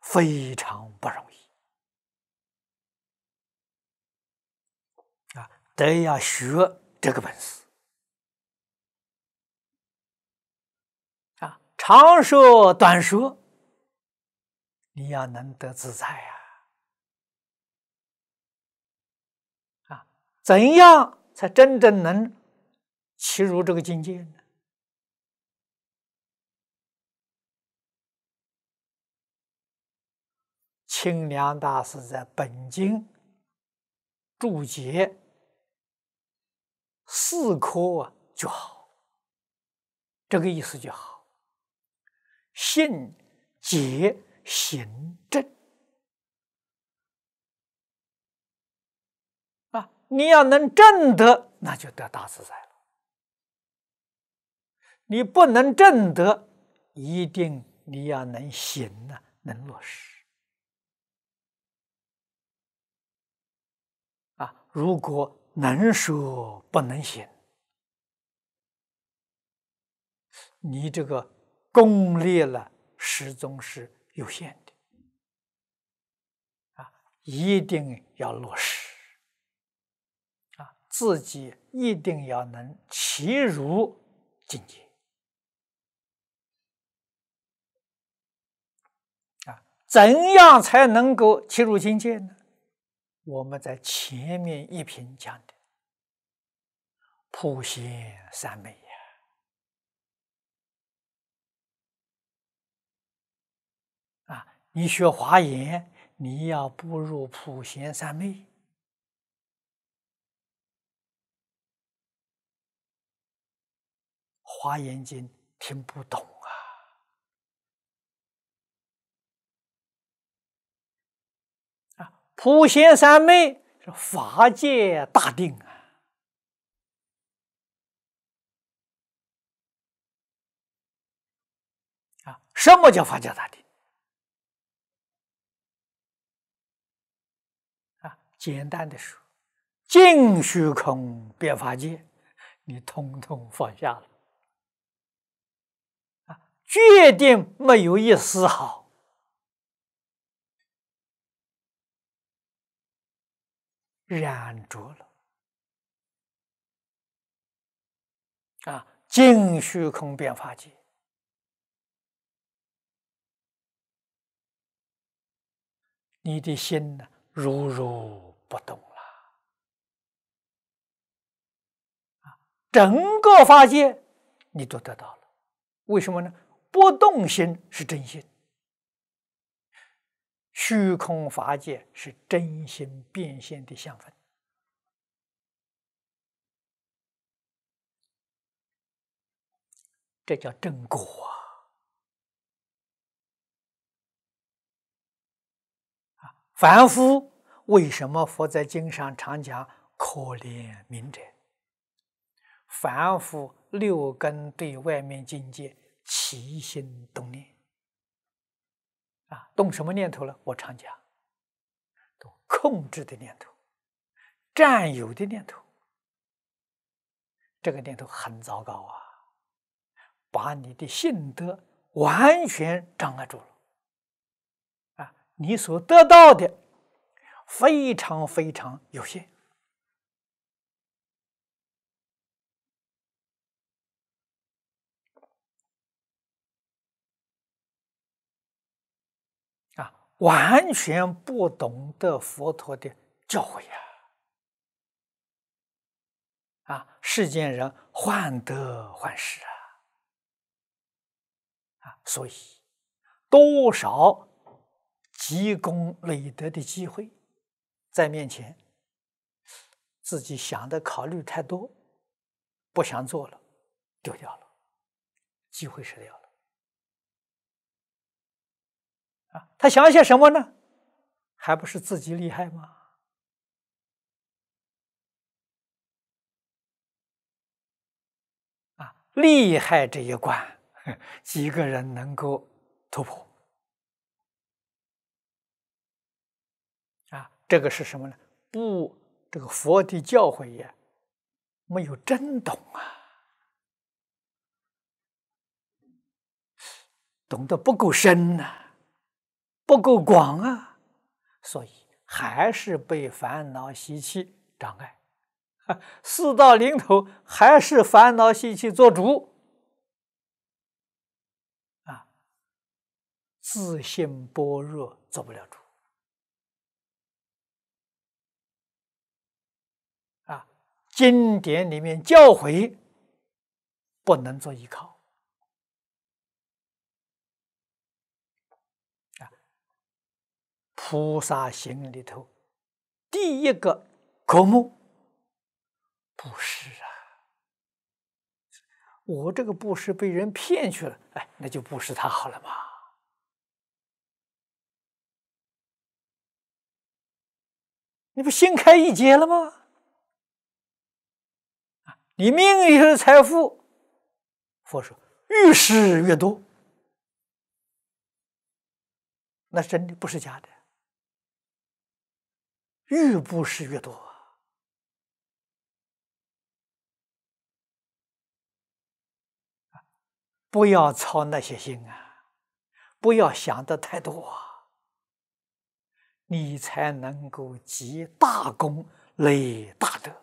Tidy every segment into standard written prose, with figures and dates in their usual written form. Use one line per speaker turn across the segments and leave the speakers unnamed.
非常不容易啊，得要学这个本事啊，长说短说，你要能得自在啊！怎样才真正能契入这个境界呢？清凉大师在本经注解4科就好，这个意思就好。信、解、行、正啊，你要能证得，那就得大自在了。你不能证得，一定你要能行啊，能落实啊。如果能说不能行，你这个功力了始终是有限的啊，一定要落实啊，自己一定要能契入境界啊。怎样才能够契入境界呢？我们在前面一品讲的普贤三昧呀。啊，你学华严，你要步入普贤三昧，华严经听不懂啊！普贤三昧是法界大定啊！什么叫法界大定？啊，简单的说，尽虚空遍法界，你通通放下了啊，决定没有一丝毫染着了啊！尽虚空遍法界，你的心呢，如如不动了。整个法界你都得到了，为什么呢？不动心是真心，虚空法界是真心变现的相分，这叫正果啊！凡夫为什么佛在经上常讲可怜悯者？凡夫六根对外面境界起心动念啊，动什么念头了？我常讲，动控制的念头，占有的念头，这个念头很糟糕啊，把你的性德完全障碍住了啊！你所得到的非常非常有限啊，完全不懂得佛陀的教诲啊！世间人患得患失所以多少积功累德的机会在面前，自己想的考虑太多，不想做了，丢掉了，机会失掉了啊！他想些什么呢？还不是自己厉害吗？啊，厉害这一关，几个人能够突破？啊，这个是什么呢？不，这个佛的教诲呀，没有真懂懂得不够深不够广啊，所以还是被烦恼习气障碍，四道临头还是烦恼习气做主啊，自性般若做不了主啊，经典里面教诲不能做依靠。菩萨行里头，第一个科目布施啊！我这个布施被人骗去了，哎，那就布施他好了嘛。你不心开意解了吗？你命里头的财富，佛说越施越多，那真的不是假的，越布施越多。不要操那些心啊，不要想的太多啊，你才能够积大功累大德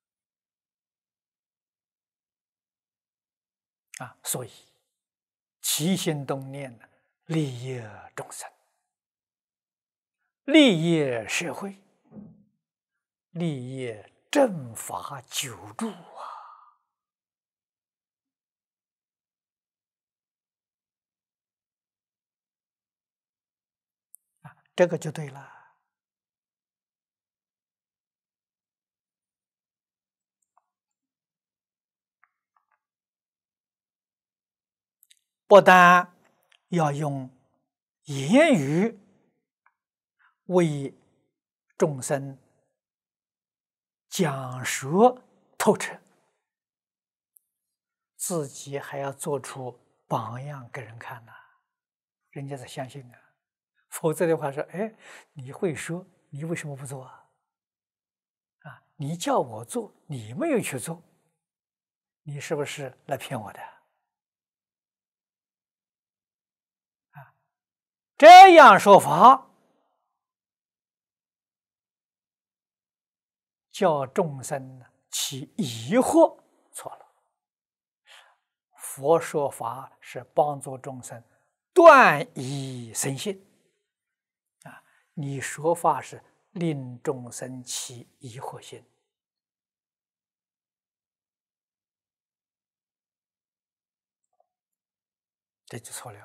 啊！所以起心动念的利益众生，利益社会，利益正法久住啊！这个就对了。不但要用言语为众生讲说透彻，自己还要做出榜样给人看呐，人家才相信啊。否则的话说，哎，你会说，你为什么不做啊？啊，你叫我做，你没有去做，你是不是来骗我的？啊，这样说法，叫众生起疑惑，错了。佛说法是帮助众生断疑生信，啊，你说法是令众生起疑惑心，这就错了。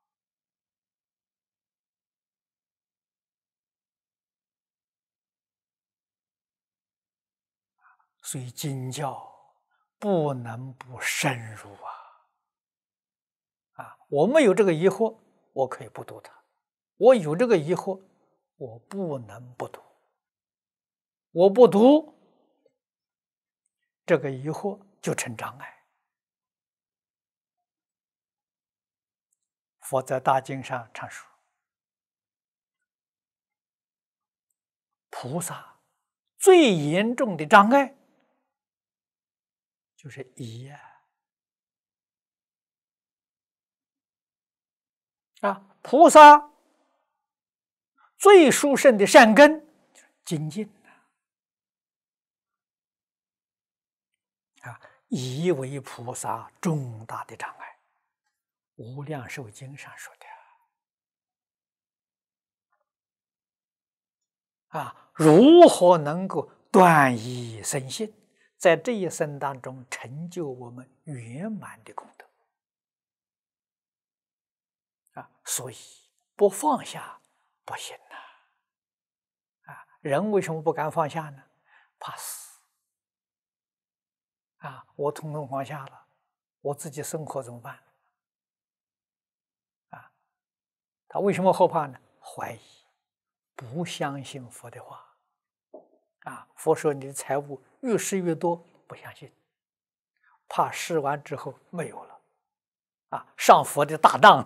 所以经教不能不深入啊！啊，我没有这个疑惑，我可以不读它；我有这个疑惑，我不能不读。我不读，这个疑惑就成障碍。佛在大经上阐述，菩萨最严重的障碍就是疑啊！菩萨最殊胜的善根就是精进啊！疑为菩萨重大的障碍，《无量寿经》上说的啊！如何能够断疑生信，在这一生当中成就我们圆满的功德啊！所以不放下不行啊！人为什么不敢放下呢？怕死啊！我统统放下了，我自己生活怎么办？啊，他为什么后怕呢？怀疑，不相信佛的话啊！佛说你的财物越施越多，不相信，怕施完之后没有了啊，上佛的大当。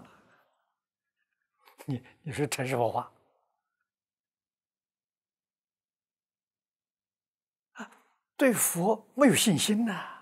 你说成什么话啊？对佛没有信心呐！